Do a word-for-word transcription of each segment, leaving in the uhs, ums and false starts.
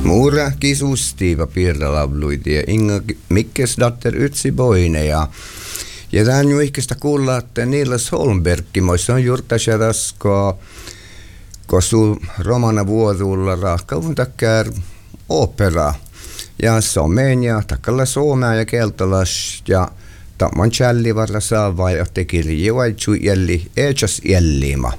Muura kisustiiva piirrelavluiti ja Inga Mikkesdatter ytsi boine ja ja tämän juihkista kuulla, että Niilas Holmbergki, moissa on juurtaisia raskoa, kosu romana vuorulla rahkauvun takkär opera. Ja someen ja takkalla suomea ja keltolas ja tamman challi varra saavaa ja tekiri vaitsu jälli, eechas jällima.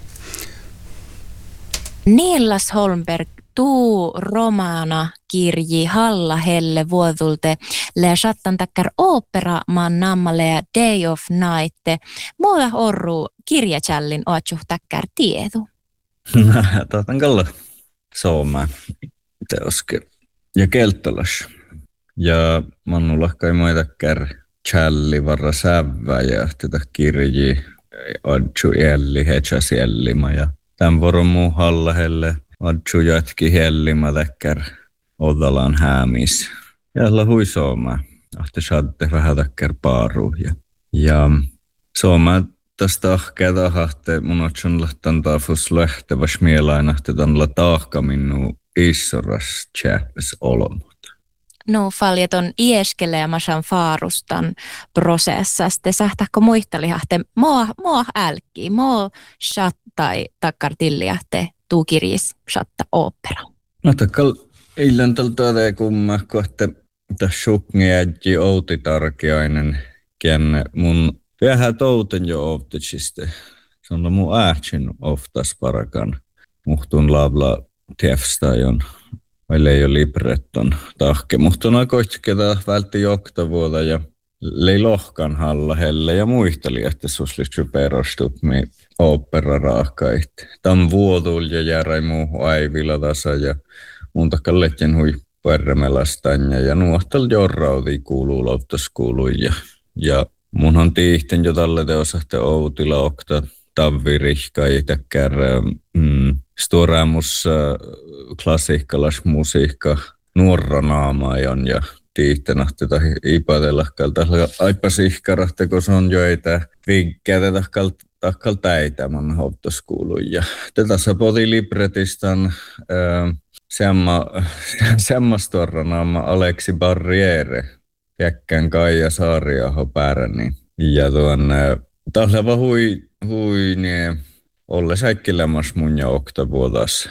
Niilas Holmberg tuu romana kirji Halla helle vuodulte le sattan takkar opera man nammalle Day of Night. Mulla orru kirjachallin oatsu takkar tietu. Tahtan kalla sooma teoske ja keltolas. Ja mannulla kai moi takkar challi varra sävä ja tätä kirji oatsu jälli hechas jällima ja tämän vuoron muu Halla helle Adju jatki hellimä täkkär odalan häämis. Ja hui sooma. Ahte saatte vähän täkkär paaru. Ja, ja sooma tästä ahkea tahte mun otson lahtan taafus lähtevas mielain ahte tanla taahka minnu issoras tjääpäs olomut. No faljeton ieskeleemasan faarustan prosessasta. Sähtäkö muistalihahte mua, mua älkki, mua shattai takkar tilliahte tuu kirjis shatta opera. No takkal eilen tältä kumma kohta tässä shukni ädji Outi Tarkiainen kenne mun vähän touten jo outsiste. Se on mun ähtsin oftas parakan muhtun lavla tiefstajon. Meillä ei ole libretton tahke. Muhtun aikoitkeda vältti joktavuoda ja lei lohkan halla helle ja muisteli, että suslitsu perostup mi opera raakait. Tam vuodul ja järäi muu aivilla tasa ja mun takka letjen hui perremelastanja ja nuohtal jorraudi kuuluu loptas kuului ja, ja mun on tiihten jo tälle teosahte Outila okta tavvirihka itäkkär mm, storamus klassikkalas musiikka nuorranaamajon ja tiihtenahti tai ipadelahkalta aipas ihkarahti, kun se on joita vinkkää tahkal, tahkal täitä mun hoptos kuului. Ja tätä sapoti libretistan äh, semma, semmastorranaama Aleksi Barriere, jäkkän Kaija Saariaho pääräni. Ja tuon äh, tahlava hui, hui niin olle säikkilämäs mun ja oktavuotas